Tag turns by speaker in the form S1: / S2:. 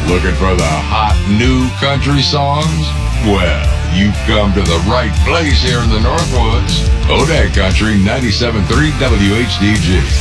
S1: Looking for the hot new country songs? Well, you've come to the right place here in the Northwoods. Odak Country 97.3 WHDG.